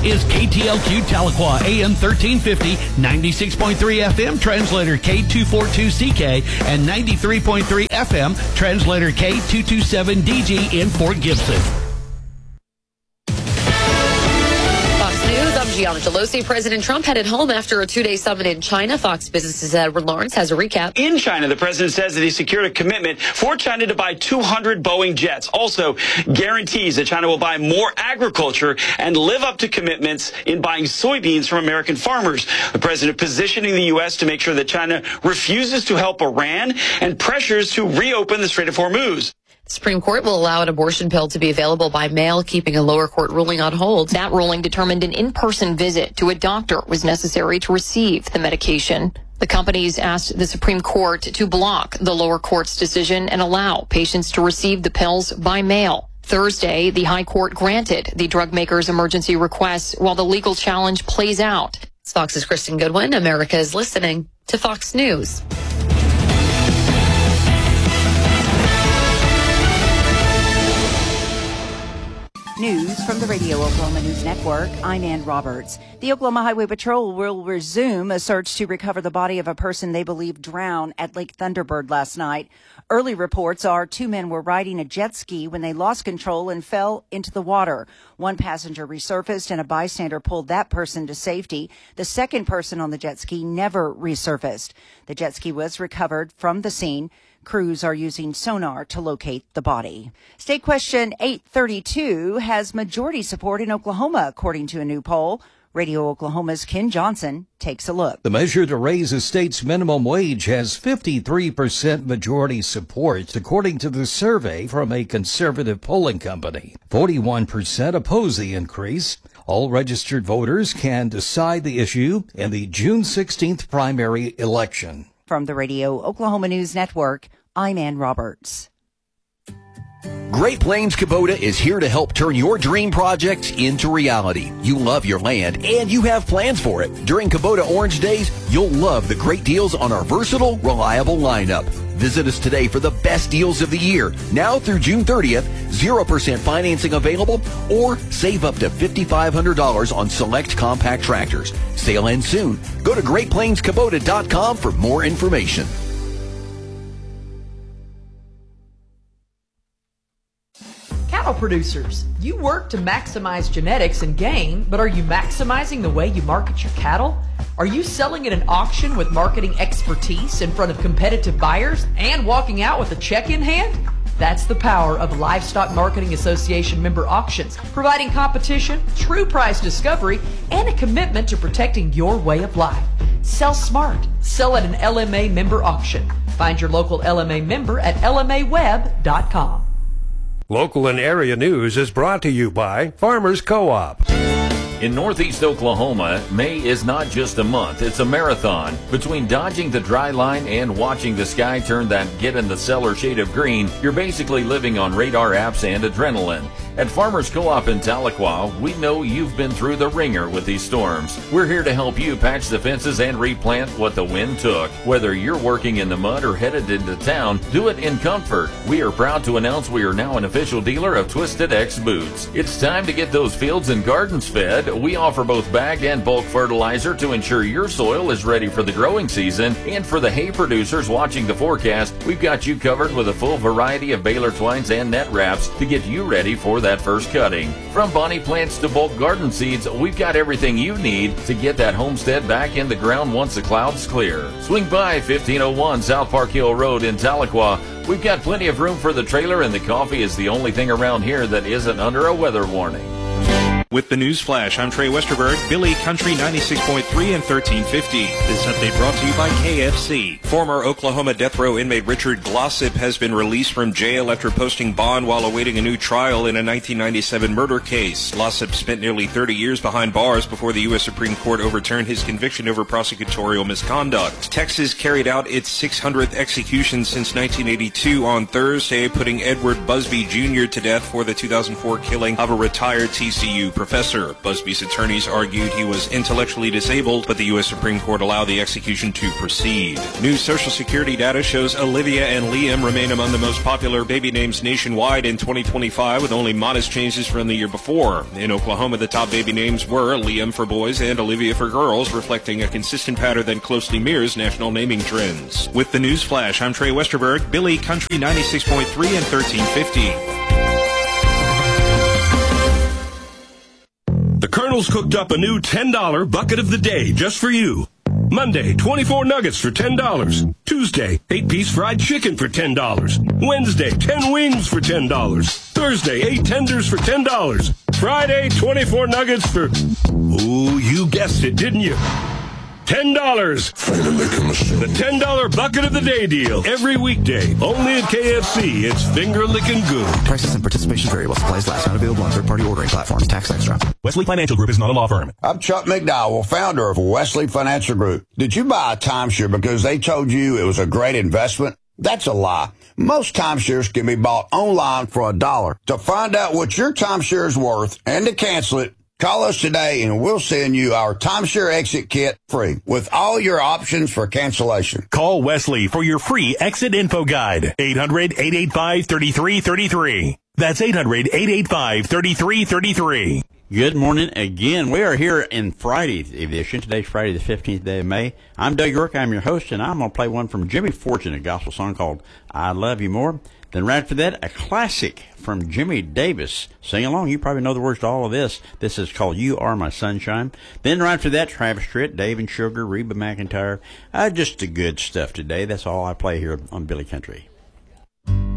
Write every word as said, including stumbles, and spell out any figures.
is K T L Q Tahlequah, A M thirteen fifty, ninety-six point three F M, translator K two forty-two C K, and ninety-three point three F M, translator K two twenty-seven D G in Fort Gibson. I'm Gianna Gelosi. President Trump headed home after a two-day summit in China. Fox Business's Edward Lawrence has a recap. In China, the president says that he secured a commitment for China to buy two hundred Boeing jets. Also guarantees that China will buy more agriculture and live up to commitments in buying soybeans from American farmers. The president positioning the U S to make sure that China refuses to help Iran and pressures to reopen the Strait of Hormuz. The Supreme Court will allow an abortion pill to be available by mail, keeping a lower court ruling on hold. That ruling determined an in-person visit to a doctor was necessary to receive the medication. The companies asked the Supreme Court to block the lower court's decision and allow patients to receive the pills by mail. Thursday, the High Court granted the drug maker's emergency requests while the legal challenge plays out. It's Fox's Kristen Goodwin. America is listening to Fox News. News from the Radio Oklahoma News Network. I'm Ann Roberts. The Oklahoma Highway Patrol will resume a search to recover the body of a person they believe drowned at Lake Thunderbird last night. Early reports are two men were riding a jet ski when they lost control and fell into the water. One passenger resurfaced and a bystander pulled that person to safety. The second person on the jet ski never resurfaced. The jet ski was recovered from the scene. Crews are using sonar to locate the body. State question eight thirty-two has majority support in Oklahoma, according to a new poll. Radio Oklahoma's Ken Johnson takes a look. The measure to raise the state's minimum wage has fifty-three percent majority support, according to the survey from a conservative polling company. forty-one percent oppose the increase. All registered voters can decide the issue in the June sixteenth primary election. From the Radio Oklahoma News Network, I'm Ann Roberts. Great Plains Kubota is here to help turn your dream projects into reality. You love your land and you have plans for it. During Kubota Orange Days, you'll love the great deals on our versatile, reliable lineup. Visit us today for the best deals of the year. Now through June thirtieth, zero percent financing available, or save up to five thousand five hundred dollars on select compact tractors. Sale ends soon. Go to great plains kubota dot com for more information. Cattle producers, you work to maximize genetics and gain, but are you maximizing the way you market your cattle? Are you selling at an auction with marketing expertise in front of competitive buyers and walking out with a check in hand? That's the power of Livestock Marketing Association member auctions, providing competition, true price discovery, and a commitment to protecting your way of life. Sell smart. Sell at an L M A member auction. Find your local L M A member at L M A web dot com. Local and area news is brought to you by Farmers Co-op. In Northeast Oklahoma, May is not just a month, it's a marathon. Between dodging the dry line and watching the sky turn that get in the cellar shade of green, you're basically living on radar apps and adrenaline. At Farmers Co-op in Tahlequah, we know you've been through the ringer with these storms. We're here to help you patch the fences and replant what the wind took. Whether you're working in the mud or headed into town, do it in comfort. We are proud to announce we are now an official dealer of Twisted X Boots. It's time to get those fields and gardens fed. We offer both bag and bulk fertilizer to ensure your soil is ready for the growing season. And for the hay producers watching the forecast, we've got you covered with a full variety of baler twines and net wraps to get you ready for that first cutting. From bonnie plants to bulk garden seeds, we've got everything you need to get that homestead back in the ground once the clouds clear. Swing by fifteen oh one South Park Hill Road in Tahlequah. We've got plenty of room for the trailer, and the coffee is the only thing around here that isn't under a weather warning. With the News Flash, I'm Trey Westerberg, Billy Country ninety-six point three and thirteen fifty. This update brought to you by K F C. Former Oklahoma death row inmate Richard Glossip has been released from jail after posting bond while awaiting a new trial in a nineteen ninety-seven murder case. Glossip spent nearly thirty years behind bars before the U S Supreme Court overturned his conviction over prosecutorial misconduct. Texas carried out its six hundredth execution since nineteen eighty-two on Thursday, putting Edward Busby Junior to death for the two thousand four killing of a retired T C U professor. professor. Busby's attorneys argued he was intellectually disabled, but the U S Supreme Court allowed the execution to proceed. New Social Security data shows Olivia and Liam remain among the most popular baby names nationwide in twenty twenty-five, with only modest changes from the year before. In Oklahoma, the top baby names were Liam for boys and Olivia for girls, reflecting a consistent pattern that closely mirrors national naming trends. With the News Flash, I'm Trey Westerberg, Billy Country ninety-six point three and thirteen fifty. The Colonel's cooked up a new ten dollar bucket of the day just for you. Monday, twenty-four nuggets for ten dollars. Tuesday, eight piece fried chicken for ten dollars. Wednesday, ten wings for ten dollars. Thursday, eight tenders for ten dollars. Friday, twenty-four nuggets for... Ooh, you guessed it, didn't you? ten dollars. The ten dollar bucket of the day deal. Every weekday. Only at K F C. It's finger-licking good. Prices and participation vary. Supplies last. Not available on third-party ordering platforms. Tax extra. Wesley Financial Group is not a law firm. I'm Chuck McDowell, founder of Wesley Financial Group. Did you buy a timeshare because they told you it was a great investment? That's a lie. Most timeshares can be bought online for a dollar. To find out what your timeshare is worth and to cancel it, call us today and we'll send you our timeshare exit kit free with all your options for cancellation. Call Wesley for your free exit info guide. eight hundred, eight eight five, three three three three. That's eight hundred, eight eight five, three three three three. Good morning again. We are here in Friday's edition. Today's Friday, the fifteenth day of May. I'm Doug York. I'm your host, and I'm going to play one from Jimmy Fortune, a gospel song called I Love You More. Then right after that, a classic from Jimmy Davis. Sing along. You probably know the words to all of this. This is called You Are My Sunshine. Then right after that, Travis Tritt, Dave and Sugar, Reba McEntire. Uh, just the good stuff today. That's all I play here on Billy Country.